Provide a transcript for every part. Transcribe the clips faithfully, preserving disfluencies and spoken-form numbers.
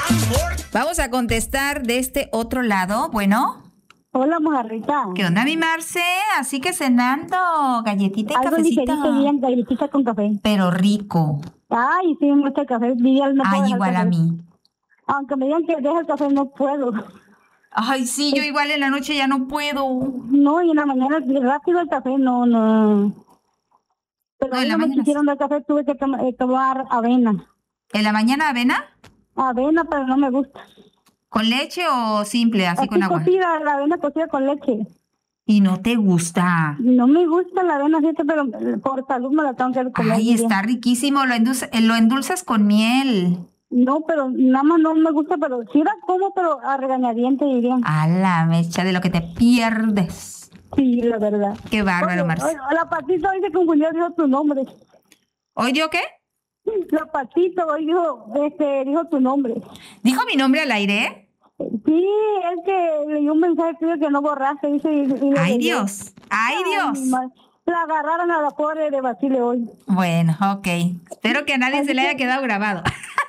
Vamos a contestar de este otro lado. Bueno. Hola, mojarrita. ¿Qué onda, mi Marce? Así que cenando, galletita y Algo cafecito. ligerito, bien, galletita con café. Pero rico. Ay, sí, me gusta el café. Diría, no puedo Ay, dejar igual el a café. mí. Aunque me digan que deje el café, no puedo. Ay, sí, yo igual en la noche ya no puedo. No, y en la mañana rápido el café, no, no. Pero No, hoy en la no me mañana. quisieron dar café, tuve que tom- eh, tomar avena. ¿En la mañana avena? Avena, pero no me gusta. ¿Con leche o simple, así, Así con agua? cocida, la avena cocida con leche. Y no te gusta. No me gusta la avena, fíjate, pero por salud me la tengo que comer. Ay, diría. está riquísimo. Lo, endulza- eh, lo endulzas con miel. No, pero nada más no me gusta, pero sí la como, pero a regañadientes dirían. A la mecha de lo que te pierdes. Sí, la verdad. Qué bárbaro, Oye, Marce. oye, la Patito hoy se confundió, dijo tu nombre. ¿Hoy dio qué? La Patito hoy dijo, este, dijo tu nombre. ¿Dijo mi nombre al aire? Sí, es que leyó un mensaje tuyo que no borraste, dice. Y, y lo ¡Ay, leyó. Dios! ¡Ay, mi Dios! madre. La agarraron a la pobre de Basile hoy. Bueno, ok. Espero que a nadie se le haya quedado grabado.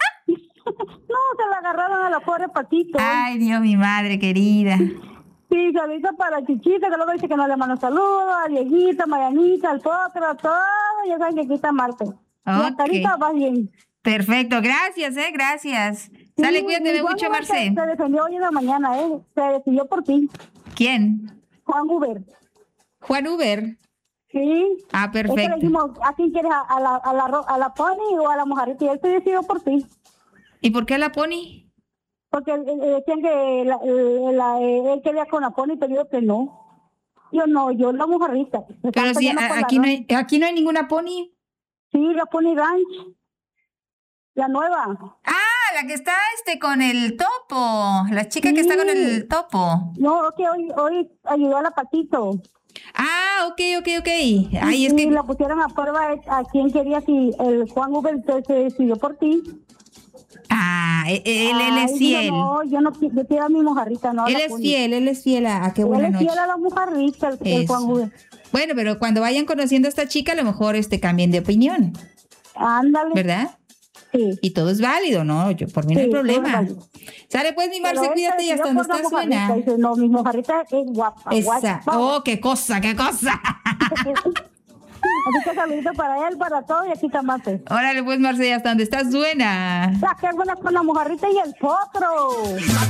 No, se la agarraron a la pobre Patito. hoy. Ay, Dios, mi madre querida. Sí, saludito para Chichita, que luego dice que nos le manda saludos, a Dieguita, Marianita, al Potro, a todo. Ya saben que aquí está Marte. La Ok. carita va bien. Perfecto. Gracias, eh. Gracias. Sale, Sí, cuídate igual mucho, no, Marce. Se, se defendió hoy en la mañana, ¿eh? Se decidió por ti. ¿Quién? Juan Uber. Juan Uber. Sí. Ah, Es que le perfecto. dijimos, ¿a quién quieres? ¿A, a la, a, la, ro- a la Pony o a la mojarrita? Y él se decidió por ti. ¿Y por qué la Pony? Porque eh, eh, decían que la, eh, la, eh, él quería con la Pony, pero yo que no. Yo no, yo la mojarrita. Me Pero están si peleando a- por la aquí no ro- hay, aquí no hay ninguna Pony. Sí, la Pony Ranch. La nueva. Ah, la que está este con el topo. La chica que está con el topo. No, que hoy, hoy ayudó a la Patito. Ah, ok, ok, ok. Ay, es y que. la pusieron a prueba eh, a quién quería, si el Juan Uber entonces, se decidió por ti. Ah, él, él, él es Ay, digo, fiel. no, yo no qui- yo quiero a mi mojarrita, no a Él la es Pony. fiel, él es fiel a, a qué buena Él es noche. fiel a la mojarrita, el, el Eso. Juan Uber. Bueno, pero cuando vayan conociendo a esta chica, a lo mejor este cambien de opinión, Ándale. ¿verdad? Sí. Y todo es válido, ¿no? Yo, por mí no hay Sí, todo es problema. válido. Sale pues, mi Pero Marce, él cuídate se y hasta decidió donde por la estás mojarrita. suena. Dice, no, mi mojarrita es guapa. Esa. guapa. Oh, qué cosa, qué cosa. Así que saludito para él, para todo, y aquí está Mate. Órale pues, Marce, y hasta donde estás suena. La que es buena con la mojarrita y el potro.